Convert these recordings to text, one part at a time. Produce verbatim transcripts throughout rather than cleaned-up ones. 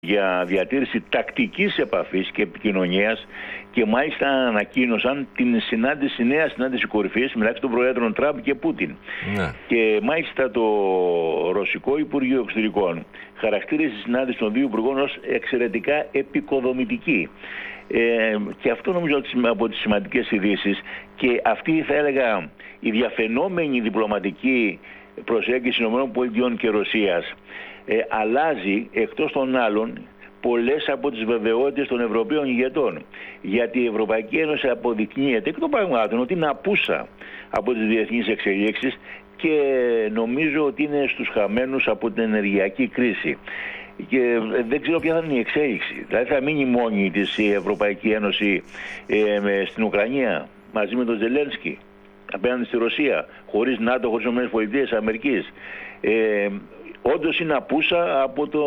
για διατήρηση τακτικής επαφής και επικοινωνίας και μάλιστα ανακοίνωσαν την συνάντηση, νέα συνάντηση κορυφής μεταξύ των Προέδρων Τραμπ και Πούτιν. Ναι. Και μάλιστα το Ρωσικό Υπουργείο Εξωτερικών χαρακτήριζε τη συνάντηση των δύο υπουργών ως εξαιρετικά επικοδομητική. Ε, και αυτό νομίζω από τις σημαντικές ειδήσεις, και αυτή θα έλεγα η διαφαινόμενη διπλωματική προσέγγιση ΗΠΑ και Ρωσίας ε, αλλάζει εκτός των άλλων πολλές από τις βεβαιότητες των Ευρωπαίων ηγετών. Γιατί η Ευρωπαϊκή Ένωση αποδεικνύεται εκ των πραγμάτων ότι είναι απούσα από τις διεθνείς εξελίξεις και νομίζω ότι είναι στους χαμένους από την ενεργειακή κρίση. Και δεν ξέρω ποια θα είναι η εξέλιξη. Δηλαδή θα μείνει μόνη της η Ευρωπαϊκή Ένωση ε, στην Ουκρανία μαζί με τον Ζελένσκι απέναντι στη Ρωσία, χωρίς ΝΑΤΟ, χωρίς ΗΠΑ. Ε, όντως είναι απούσα από, το,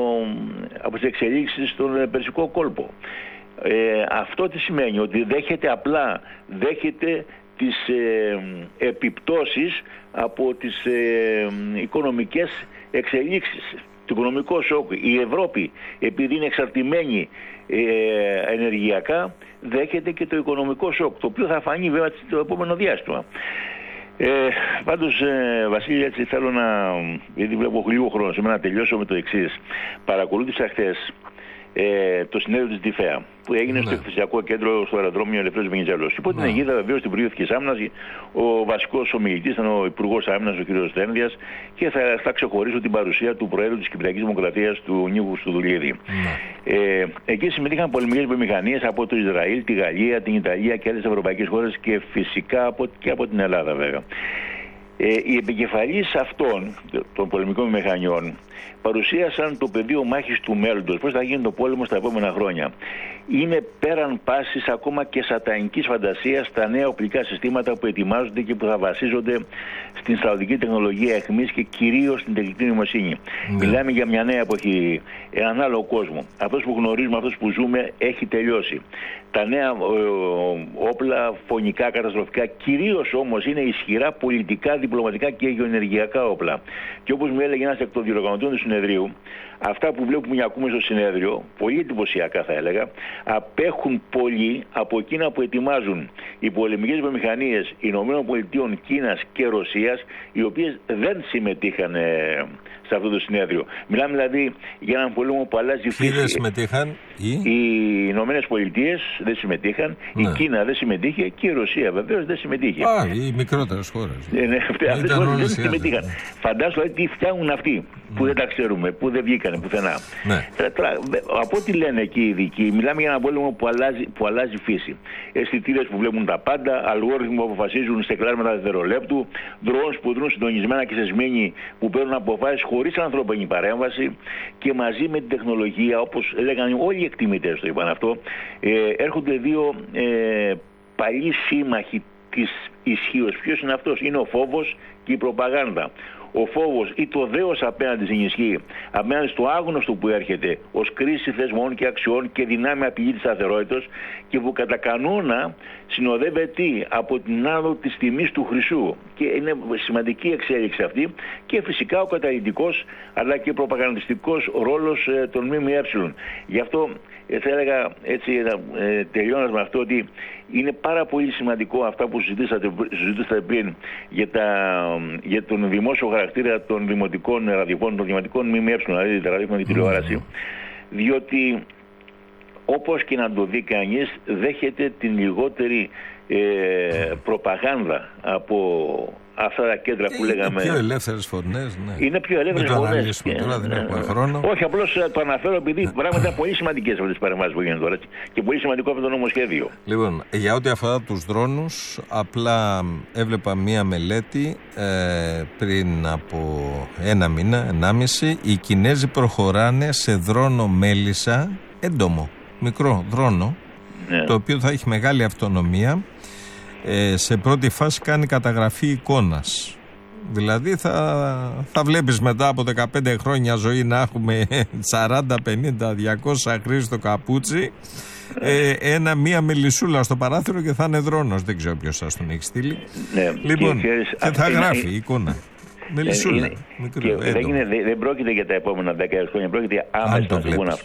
από τις εξελίξεις στον Περσικό κόλπο. Ε, αυτό τι σημαίνει? Ότι δέχεται απλά, δέχεται τις ε, επιπτώσεις από τις ε, οικονομικές εξελίξεις. Το οικονομικό σοκ. Η Ευρώπη, επειδή είναι εξαρτημένη ε, ενεργειακά, δέχεται και το οικονομικό σοκ, το οποίο θα φανεί βέβαια το επόμενο διάστημα. Ε, πάντως, ε, Βασίλη, έτσι θέλω να, γιατί βλέπω λίγο χρόνο σήμερα, να τελειώσω με το εξής. Παρακολούθησα χθες ε, το συνέδριο της ΔΙΦΕΑ που έγινε, ναι, στο εκθεσιακό κέντρο στο αεροδρόμιο Ελευθέριος Βενιζέλος. Υπό την αιγίδα βεβαίως του Υπουργείου Εθνικής Άμυνας, ο βασικός ομιλητής ήταν ο Υπουργός Άμυνας, ο κ. Στένδιας, και θα, θα ξεχωρίσω την παρουσία του Προέδρου της Κυπριακής Δημοκρατίας, του Νίκου Χρυστοδουλίδη. Ναι. Ε, εκεί συμμετείχαν πολεμικές βιομηχανίες από το Ισραήλ, τη Γαλλία, την Ιταλία και άλλες ευρωπαϊκές χώρες και φυσικά από, και από την Ελλάδα βέβαια. Ε, οι επικεφαλείς αυτών των πολεμικών μηχανιών παρουσίασαν το πεδίο μάχης του μέλλοντος, πώς θα γίνει το πόλεμο στα επόμενα χρόνια. Είναι πέραν πάσης ακόμα και σατανικής φαντασίας τα νέα οπλικά συστήματα που ετοιμάζονται και που θα βασίζονται στην στρατιωτική τεχνολογία εχμής και κυρίως στην τεχνητή νοημοσύνη. Mm. Μιλάμε για μια νέα εποχή, έναν άλλο κόσμο. Αυτός που γνωρίζουμε, αυτός που ζούμε, έχει τελειώσει. Τα νέα ε, όπλα, φωνικά, καταστροφικά, κυρίως όμως είναι ισχυρά πολιτικά, διπλωματικά και γεωενεργειακά όπλα. Και όπως μου έλεγε ένας εκ των διοργανωτών του συνεδρίου, αυτά που βλέπουμε και ακούμε στο συνέδριο, πολύ εντυπωσιακά θα έλεγα, απέχουν πολύ από εκείνα που ετοιμάζουν οι πολεμικές βιομηχανίες ΗΠΑ, Κίνας και Ρωσίας, οι οποίες δεν συμμετείχαν ε, σε αυτό το συνέδριο. Μιλάμε δηλαδή για έναν πόλεμο που αλλάζει φύση. Ποιοι δεν συμμετείχαν? Οι, οι Ηνωμένες Πολιτείες δεν συμμετείχαν, ναι, η Κίνα δεν συμμετείχε και η Ρωσία βεβαίως δεν συμμετείχε. Α, οι μικρότερες χώρες. Ναι, ναι, αυτές οι χώρες δεν συμμετείχαν. Ναι. Φαντάσου τι φτιάχνουν αυτοί που, ναι, δεν τα ξέρουμε, που δεν βγήκανε πουθενά. Ναι. Από ό,τι λένε εκεί οι ειδικοί, μιλάμε για έναν πόλεμο που αλλάζει, που αλλάζει φύση. Αισθητήρες που βλέπουν τα πάντα, αλγόριθμοι που αποφασίζουν σε κλάσματα δευτερολέπτου, drones που δρούν συντονισμένα και σεσμένοι που παίρνουν αποφάσεις χωρίς ανθρώπινη παρέμβαση, και μαζί με την τεχνολογία, όπως λέγανε όλοι οι εκτιμητές το είπαν αυτό, ε, έρχονται δύο ε, παλιοί σύμμαχοι της ισχύως. Ποιος είναι αυτός? Είναι ο φόβος και η προπαγάνδα. Ο φόβος ή το δέος απέναντι στην ισχύ, απέναντι στο άγνωστο που έρχεται ως κρίση θεσμών και αξιών και δυνάμει απειλή της σταθερότητας, και που κατά κανόνα συνοδεύεται από την άνοδο της τιμής του χρυσού. Και είναι σημαντική εξέλιξη αυτή, και φυσικά ο καταλυτικός αλλά και προπαγανδιστικός ρόλος ε, των ΜΜΕ. Γι' αυτό ε, θα έλεγα έτσι ε, τελειώνοντας με αυτό, ότι είναι πάρα πολύ σημαντικό αυτά που συζητήσατε, συζητήσατε πριν για, τα, για τον δημόσιο χαρακτήρα των δημοτικών ραδιοφώνων, των δημοτικών ΜΜΕ, δηλαδή τα ραδιόφωνα και τηλεόραση, διότι όπως και να το δει κανείς, δέχεται την λιγότερη ε, προπαγάνδα από αυτά τα κέντρα που λέγαμε. Είναι πιο ελεύθερες φωνές, ναι. Είναι πιο ελεύθερες φωνές. Και... τώρα δεν έχουμε χρόνο. Όχι, απλώς το αναφέρω επειδή ναι, πράγματα πολύ σημαντικές από τις παρεμβάσεις που γίνονται τώρα, και πολύ σημαντικό αυτό το νομοσχέδιο. Λοιπόν, για ό,τι αφορά τους δρόνους, απλά έβλεπα μία μελέτη ε, πριν από ένα μήνα, ενάμιση. Οι Κινέζοι προχωράνε σε δρόνο μέλισσα έντομο, μικρό δρόνο, ναι, το οποίο θα έχει μεγάλη αυτονομία. Ε, σε πρώτη φάση κάνει καταγραφή εικόνας. Δηλαδή θα, θα βλέπεις μετά από δεκαπέντε χρόνια ζωή να έχουμε σαράντα, πενήντα, διακόσια χρήστο καπούτσι, ε, ένα, μία μελισσούλα στο παράθυρο και θα είναι δρόνος. Δεν ξέρω ποιος σας τον έχει στείλει. Ναι, λοιπόν, και, και, και θα γράφει είναι, εικόνα. Μελισσούλα. Είναι, μικρό, δεν, είναι, δεν πρόκειται για τα επόμενα δέκα χρόνια, πρόκειται άμεσα να συμβούν αυτά.